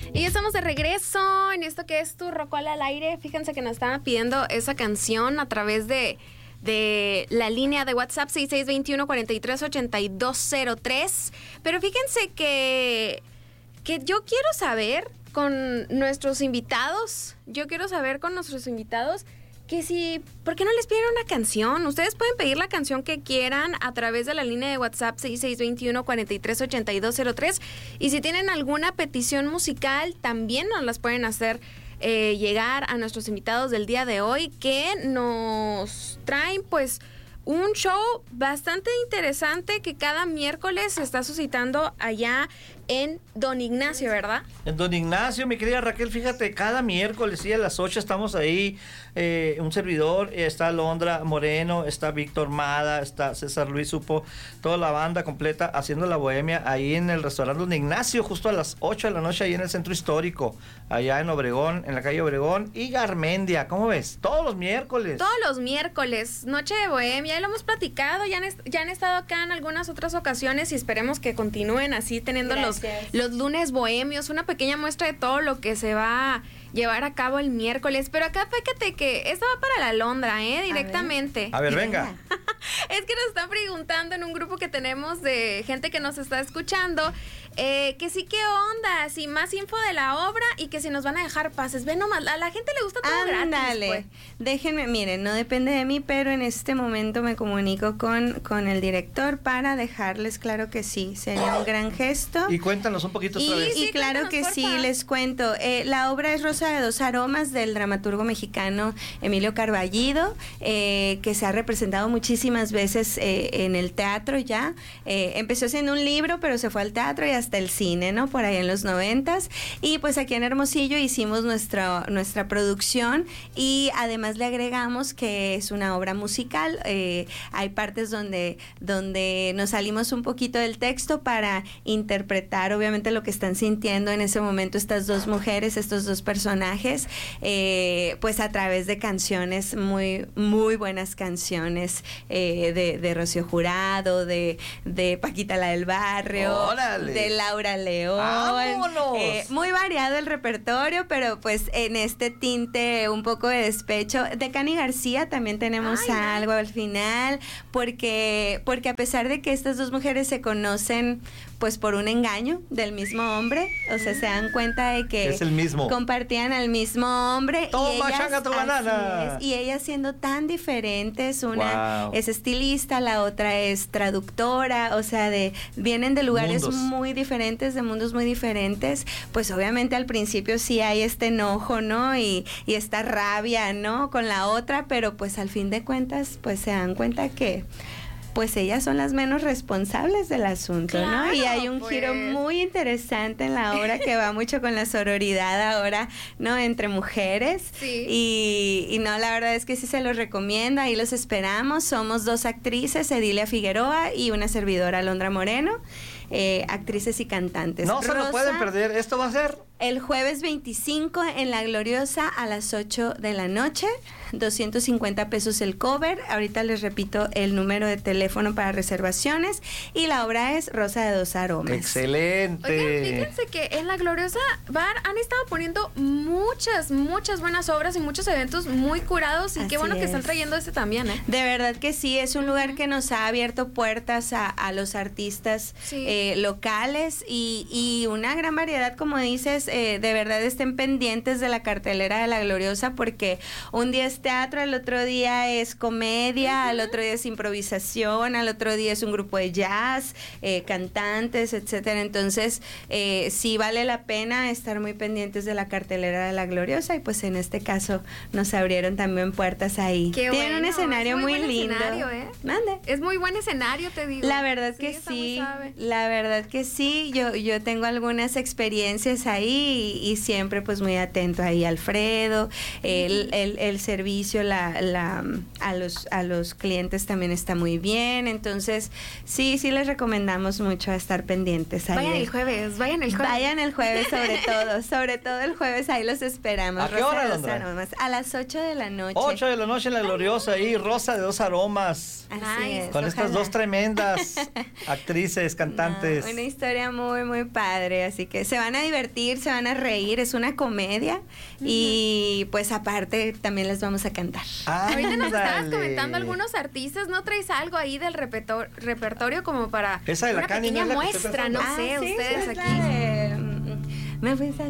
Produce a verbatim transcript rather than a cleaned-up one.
Y ya estamos de regreso en esto que es Tu Rocola al Aire. Fíjense que nos estaban pidiendo esa canción a través de, de la línea de WhatsApp seis seis dos uno, cuatro tres, ocho dos cero tres. Pero fíjense que, que yo quiero saber con nuestros invitados, yo quiero saber con nuestros invitados que si, ¿por qué no les piden una canción? Ustedes pueden pedir la canción que quieran a través de la línea de WhatsApp seis seis dos uno, cuatro tres, ocho dos cero tres. Y si tienen alguna petición musical, también nos las pueden hacer eh, llegar a nuestros invitados del día de hoy, que nos traen pues un show bastante interesante que cada miércoles se está suscitando allá en Don Ignacio, ¿verdad? En Don Ignacio, mi querida Raquel, fíjate, cada miércoles, sí, a las ocho estamos ahí, eh, un servidor, está Alondra Moreno, está Víctor Mada, está César Luis Supo, toda la banda completa haciendo la bohemia ahí en el restaurante Don Ignacio, justo a las ocho de la noche, ahí en el centro histórico, allá en Obregón, en la calle Obregón y Garmendia, ¿cómo ves? Todos los miércoles. Todos los miércoles, noche de bohemia, ya lo hemos platicado, ya han, est- ya han estado acá en algunas otras ocasiones y esperemos que continúen así teniendo los, los lunes bohemios, una pequeña muestra de todo lo que se va a llevar a cabo el miércoles. Pero acá fíjate que esto va para la Alondra, ¿eh? Directamente. A ver, venga. Es que nos están preguntando en un grupo que tenemos de gente que nos está escuchando, eh, que sí, qué onda, si más info de la obra y que si nos van a dejar pases. Ve nomás, a la gente le gusta todo gratis. Ándale, Pues. déjenme, miren, no depende de mí, pero en este momento me comunico con, con el director para dejarles claro que sí, sería un gran gesto. Y cuéntanos un poquito otra Y, vez. y Sí, claro cuéntanos, que porfa. sí, les cuento. Eh, la obra es Rosa de dos Aromas del dramaturgo mexicano Emilio Carballido, eh, que se ha representado muchísimas veces eh, en el teatro ya. Eh, empezó siendo un libro, pero se fue al teatro y hasta el cine, ¿no? Por ahí en los noventas. Y pues aquí en Hermosillo hicimos nuestra, nuestra producción y además le agregamos que es una obra musical. Eh, hay partes donde, donde nos salimos un poquito del texto para interpretar obviamente lo que están sintiendo en ese momento estas dos mujeres, estos dos personajes, eh, pues a través de canciones muy, muy buenas canciones eh, de, de Rocío Jurado, de, de Paquita la del Barrio, ¡Órale! de Laura León. ¡Vámonos! Eh, muy variado el repertorio, pero pues en este tinte un poco de despecho. De Cani García también tenemos Ay, algo al final, porque, porque a pesar de que estas dos mujeres se conocen pues por un engaño del mismo hombre, o sea, se dan cuenta de que Es el mismo. compartían al mismo hombre. Toma, y ellas, changa tu así banana. es, y ellas siendo tan diferentes, una Wow. es estilista, la otra es traductora, o sea, de vienen de lugares Mundos. muy diferentes, de mundos muy diferentes, pues obviamente al principio sí hay este enojo, ¿no? Y, y esta rabia, ¿no? Con la otra, pero pues al fin de cuentas, pues se dan cuenta que pues ellas son las menos responsables del asunto, Claro, ¿no? Y hay un pues. giro muy interesante en la obra que va mucho con la sororidad ahora, ¿no? Entre mujeres. Sí. Y, y no, la verdad es que sí se los recomiendo, ahí los esperamos. Somos dos actrices, Edilia Figueroa y una servidora, Alondra Moreno, eh, actrices y cantantes. No se lo Rosa, pueden perder. Esto va a ser el jueves veinticinco en La Gloriosa a las ocho de la noche, doscientos cincuenta pesos el cover. Ahorita les repito el número de teléfono para reservaciones y la obra es Rosa de dos Aromas. excelente. Oigan, fíjense que en la Gloriosa Bar han estado poniendo muchas, muchas buenas obras y muchos eventos muy curados y Así qué bueno que están es. trayendo este también, ¿eh? De verdad que sí, es un lugar que nos ha abierto puertas a, a los artistas Sí. eh, locales y, y una gran variedad, como dices, eh, de verdad estén pendientes de la cartelera de La Gloriosa porque un día es teatro, al otro día es comedia, Uh-huh. al otro día es improvisación, al otro día es un grupo de jazz, eh, cantantes, etcétera. Entonces, eh, sí vale la pena estar muy pendientes de la cartelera de La Gloriosa y pues en este caso nos abrieron también puertas ahí. Qué Tienen un bueno, escenario es muy muy buen lindo. escenario, ¿eh? Mande. Es muy buen escenario, te digo. La verdad que está muy sí, suave. la verdad que sí, yo, yo tengo algunas experiencias ahí y, y siempre pues muy atento ahí Alfredo, el, el, el servicio la, la, a, los, a los clientes también está muy bien, entonces sí, sí les recomendamos mucho estar pendientes ahí. Vayan el jueves, vayan el jueves. Vayan el jueves sobre todo, sobre todo el jueves, ahí los esperamos. ¿A qué Rosa hora, de dos Alondra? Aromas, a las ocho de la noche. ocho de la noche en La Gloriosa y Rosa de dos Aromas. Así Nice. es, Con estas ojalá. dos tremendas actrices, cantantes. No, una historia muy, muy padre, así que se van a divertir, se se van a reír, es una comedia. Uh-huh. Y pues aparte también les vamos a cantar. Ahorita nos estabas comentando algunos artistas, ¿no traes algo ahí del repertor- repertorio como para esa de la una Cani, pequeña ¿no es la que muestra? No ah, sé, sí, ustedes es aquí. la de, me fuiste a